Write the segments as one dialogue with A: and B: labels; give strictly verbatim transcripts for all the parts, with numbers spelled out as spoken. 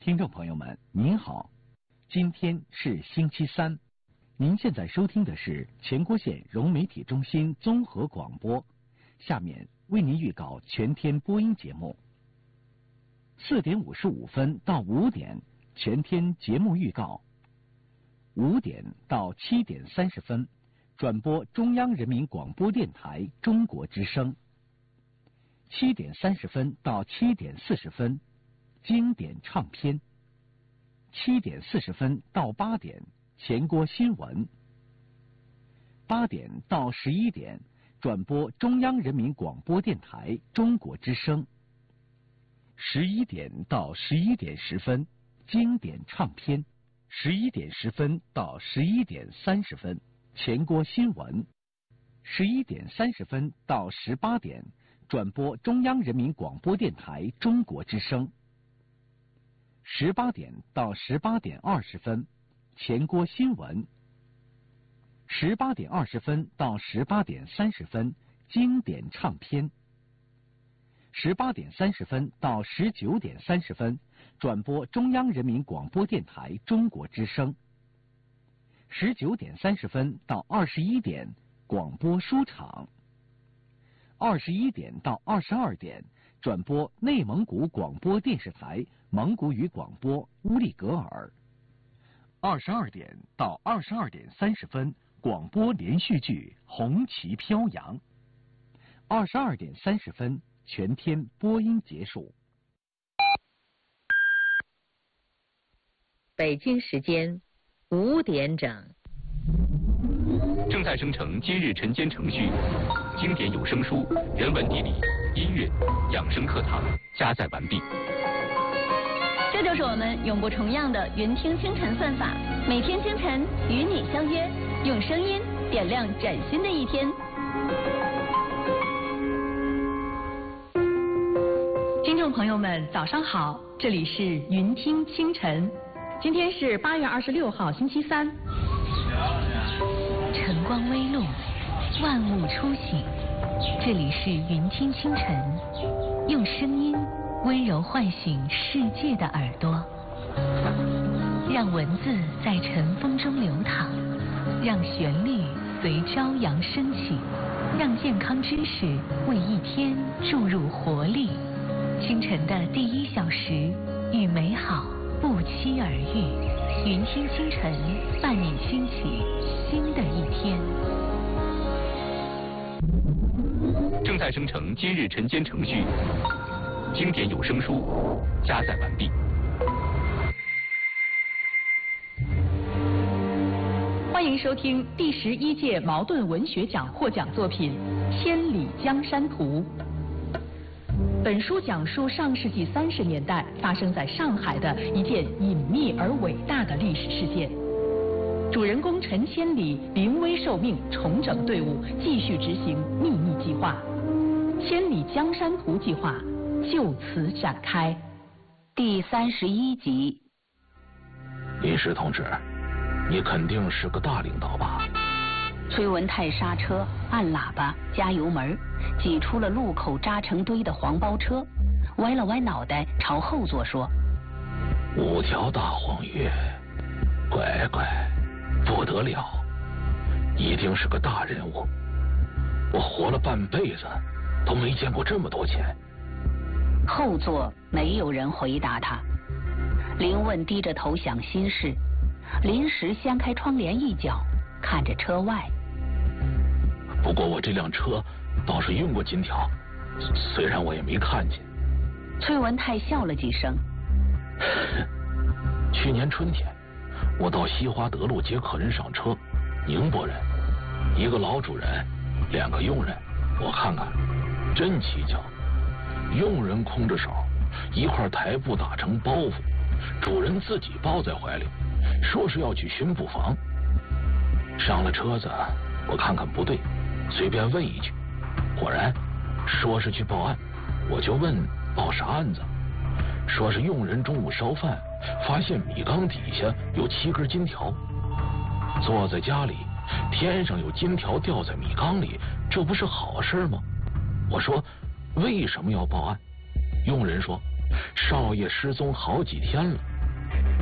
A: 听众朋友们，您好，今天是星期三，您现在收听的是前郭县融媒体中心综合广播，下面为您预告全天播音节目。四点五十五分到五点，全天节目预告；五点到七点三十分，转播中央人民广播电台中国之声；七点三十分到七点四十分，经典唱片；七点四十分到八点，前郭新闻；八点到十一点，转播中央人民广播电台中国之声；十一点到十一点十分，经典唱片；十一点十分到十一点三十分，前郭新闻；十一点三十分到十八点，转播中央人民广播电台中国之声；十八点到十八点二十分，前郭新闻；十八点二十分到十八点三十分，经典唱片；十八点三十分到十九点三十分，转播中央人民广播电台中国之声；十九点三十分到二十一点，广播书场；二十一点到二十二点，转播内蒙古广播电视台蒙古语广播乌力格尔；二十二点到二十二点三十分，广播连续剧《红旗飘扬》；二十二点三十分，全天播音结束。
B: 北京时间五点整。
C: 正在生成今日晨间程序，经典有声书、人文地理、音乐、养生课堂加载完毕。
D: 这就是我们永不重样的云听清晨算法，每天清晨与你相约，用声音点亮崭新的一天。
E: 听众朋友们，早上好，这里是云听清晨，今天是八月二十六号，星期三。
F: 晨光微露，万物初醒，这里是云听清晨，用声音温柔唤醒世界的耳朵，让文字在晨风中流淌，让旋律随朝阳升起，让健康知识为一天注入活力。清晨的第一小时，与美好不期而遇。云听清晨，伴你兴起新的一天。
C: 正在生成今日晨间程序，经典有声书加载完毕。
E: 欢迎收听第十一届茅盾文学奖获奖作品《千里江山图》。本书讲述上世纪三十年代发生在上海的一件隐秘而伟大的历史事件。主人公陈千里临危受命，重整队伍，继续执行秘密计划。千里江山图计划就此展开。
B: 第三十一集。
G: 林石同志，你肯定是个大领导吧？
B: 崔文泰刹车，按喇叭，加油门，挤出了路口扎成堆的黄包车，歪了歪脑袋朝后座说：
G: 五条大黄鱼，乖乖，不得了，一定是个大人物，我活了半辈子都没见过这么多钱。
B: 后座没有人回答他，林问低着头想心事，临时掀开窗帘一角，看着车外。
G: 不过我这辆车倒是运过金条，虽然我也没看见。
B: 崔文泰笑了几声。
G: 去年春天，我到西华德路接客人上车，宁波人，一个老主人，两个佣人，我看看，真蹊跷。佣人空着手，一块台布打成包袱，主人自己抱在怀里，说是要去巡捕房。上了车子，我看看不对，随便问一句，果然说是去报案。我就问报啥案子，说是佣人中午烧饭，发现米缸底下有七根金条，坐在家里，天上有金条掉在米缸里，这不是好事吗？我说为什么要报案？佣人说少爷失踪好几天了，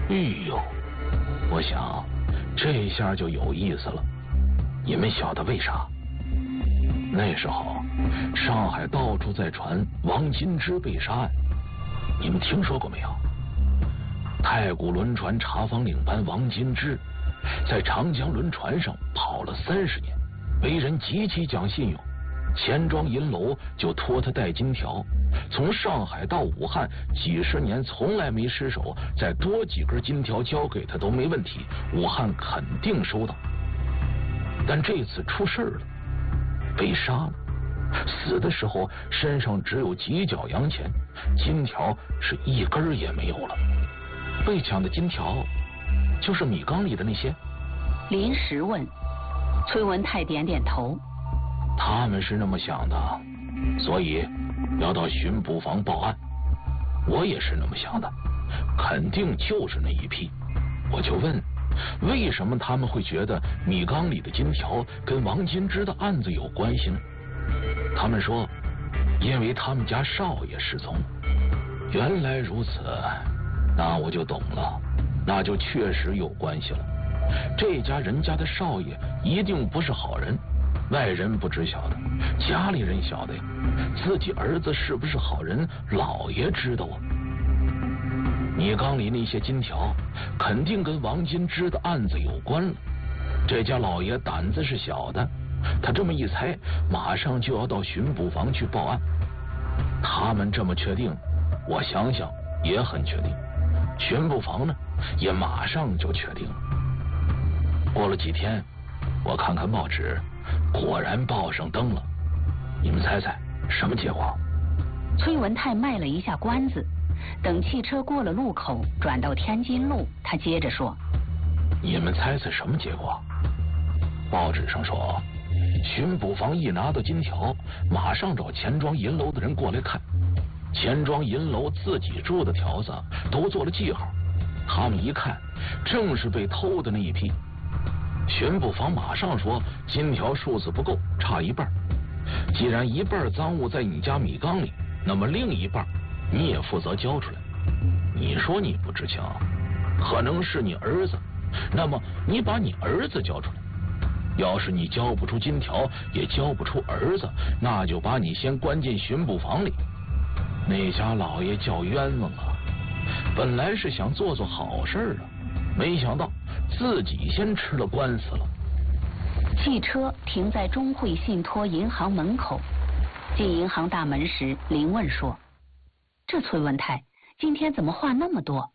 G: 哎呦，我想这下就有意思了。你们晓得为啥？那时候上海到处在传王金枝被杀案，你们听说过没有？太古轮船查房领班王金枝在长江轮船上跑了三十年，为人极其讲信用，钱庄银楼就托他带金条，从上海到武汉几十年从来没失手，再多几根金条交给他都没问题，武汉肯定收到。但这次出事了，被杀了，死的时候身上只有几角洋钱，金条是一根也没有了。被抢的金条就是米缸里的那些？
B: 临时问。崔文泰点点头。
G: 他们是那么想的，所以要到巡捕房报案。我也是那么想的，肯定就是那一批。我就问，为什么他们会觉得米缸里的金条跟王金枝的案子有关系呢？他们说，因为他们家少爷失踪。原来如此，那我就懂了，那就确实有关系了。这家人家的少爷一定不是好人，外人不知晓得，家里人晓得呀。自己儿子是不是好人，老爷知道啊。米缸里那些金条肯定跟王金枝的案子有关了。这家老爷胆子是小的，他这么一猜，马上就要到巡捕房去报案。他们这么确定，我想想也很确定。巡捕房呢，也马上就确定了。过了几天，我看看报纸，果然报上登了。你们猜猜什么结果？
B: 崔文泰卖了一下关子，等汽车过了路口，转到天津路，他接着说：
G: 你们猜猜什么结果？报纸上说，巡捕房一拿到金条，马上找钱庄银楼的人过来看。钱庄银楼自己住的条子都做了记号，他们一看，正是被偷的那一批。巡捕房马上说，金条数字不够，差一半。既然一半赃物在你家米缸里，那么另一半你也负责交出来。你说你不知情，可能是你儿子，那么你把你儿子交出来。要是你交不出金条，也交不出儿子，那就把你先关进巡捕房里。那家老爷叫冤枉啊！本来是想做做好事啊，没想到自己先吃了官司了。
B: 汽车停在中汇信托银行门口，进银行大门时，林问说：这崔文泰今天怎么话那么多？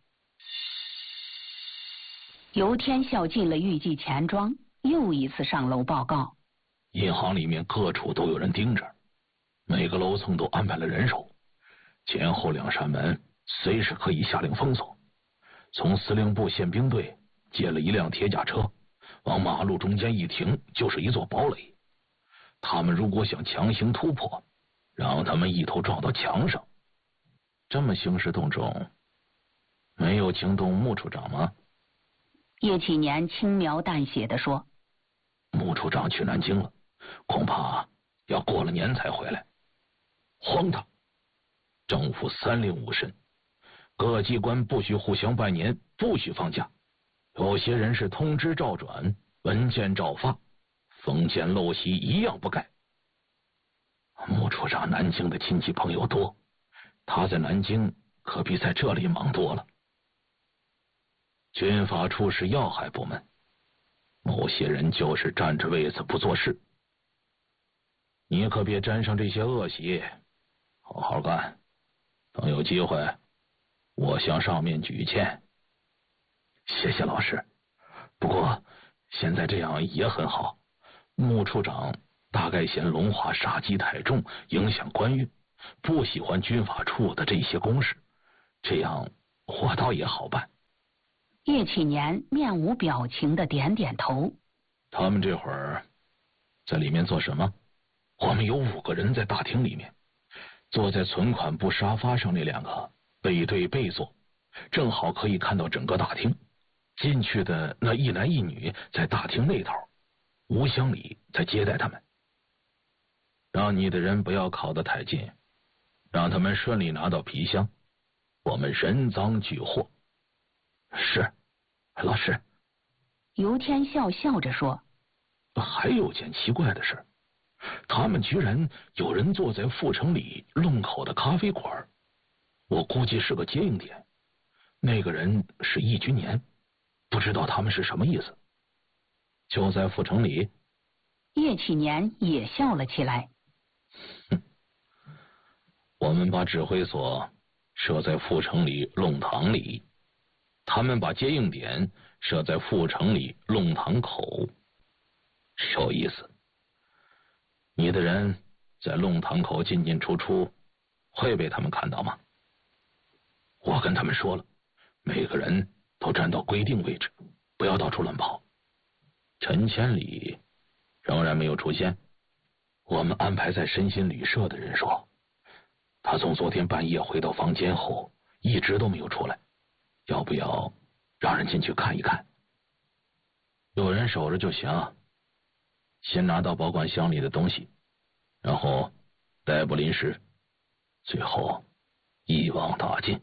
B: 尤天笑进了预计钱庄，又一次上楼报告。
G: 银行里面各处都有人盯着，每个楼层都安排了人手，前后两扇门随时可以下令封锁。从司令部宪兵队借了一辆铁甲车，往马路中间一停，就是一座堡垒。他们如果想强行突破，让他们一头撞到墙上。这么兴师动众，没有惊动穆处长吗？
B: 叶启年轻描淡写地说：
G: 穆处长去南京了，恐怕要过了年才回来。荒唐！政府三令五申，各机关不许互相拜年，不许放假。有些人是通知照转，文件照发，封建陋习一样不改。穆处长南京的亲戚朋友多，他在南京可比在这里忙多了。军法处是要害部门，某些人就是占着位子不做事。你可别沾上这些恶习，好好干，等有机会我向上面举荐。谢谢老师，不过现在这样也很好。穆处长大概嫌龙华杀机太重，影响官运，不喜欢军法处的这些公事，这样我倒也好办。
B: 叶启年面无表情的点点头。
G: 他们这会儿在里面做什么？我们有五个人在大厅里面，坐在存款部沙发上那两个背对背坐，正好可以看到整个大厅。进去的那一男一女在大厅那头，吴乡里在接待他们。让你的人不要靠得太近，让他们顺利拿到皮箱，我们人赃俱获。 是，老师。
B: 尤天笑笑着说：“
G: 还有件奇怪的事，他们居然有人坐在阜成里弄口的咖啡馆，我估计是个接应点。那个人是易君年，不知道他们是什么意思。就在阜成里。”
B: 叶启年也笑了起来。
G: 哼，我们把指挥所设在阜成里弄堂里，他们把接应点设在阜成里弄堂口，有意思。你的人在弄堂口进进出出，会被他们看到吗？我跟他们说了，每个人都站到规定位置，不要到处乱跑。陈千里仍然没有出现。我们安排在身心旅社的人说，他从昨天半夜回到房间后一直都没有出来，要不要让人进去看一看？有人守着就行，先拿到保管箱里的东西，然后逮捕临时，最后一网打尽。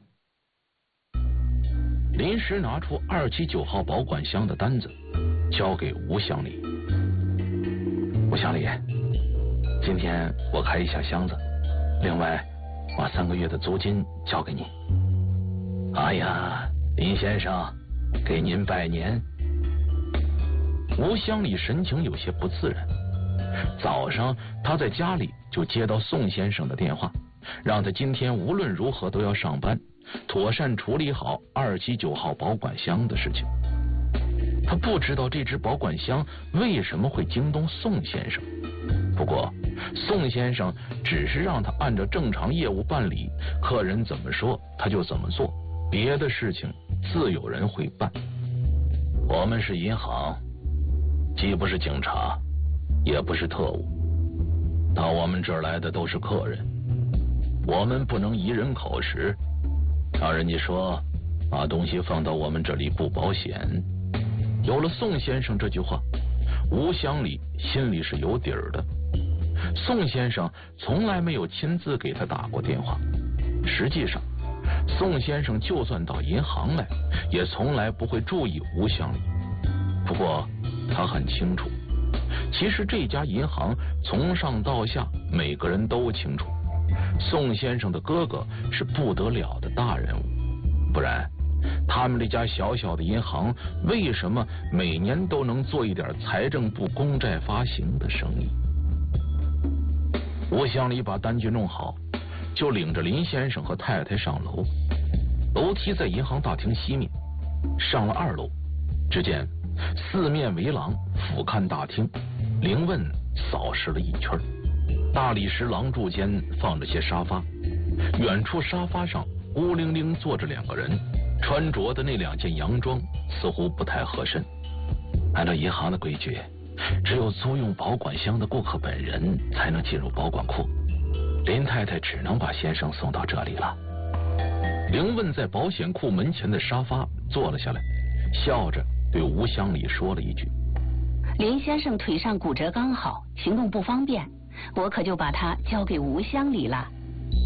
G: 临时拿出二七九号保管箱的单子交给吴乡里。吴乡里，今天我开一下箱子，另外把三个月的租金交给你。哎呀，林先生，给您拜年。吴乡里神情有些不自然。早上他在家里就接到宋先生的电话，让他今天无论如何都要上班，妥善处理好二七九号保管箱的事情。他不知道这只保管箱为什么会惊动宋先生，不过宋先生只是让他按照正常业务办理，客人怎么说他就怎么做，别的事情自有人会办。我们是银行，既不是警察，也不是特务，到我们这儿来的都是客人，我们不能以人口实，让人家说把东西放到我们这里不保险。有了宋先生这句话，吴乡里心里是有底儿的。宋先生从来没有亲自给他打过电话，实际上宋先生就算到银行来，也从来不会注意吴乡里。不过他很清楚，其实这家银行从上到下每个人都清楚，宋先生的哥哥是不得了的大人物，不然他们这家小小的银行为什么每年都能做一点财政部公债发行的生意？吴乡里把单据弄好，就领着林先生和太太上楼。楼梯在银行大厅西面，上了二楼，只见四面围廊，俯瞰大厅。林问扫视了一圈，大理石廊柱间放着些沙发，远处沙发上孤零零坐着两个人，穿着的那两件洋装似乎不太合身。按照银行的规矩，只有租用保管箱的顾客本人才能进入保管库，林太太只能把先生送到这里了。林问在保险库门前的沙发坐了下来，笑着对吴乡里说了一句：
B: 林先生腿上骨折刚好，行动不方便，我可就把他交给吴乡里了。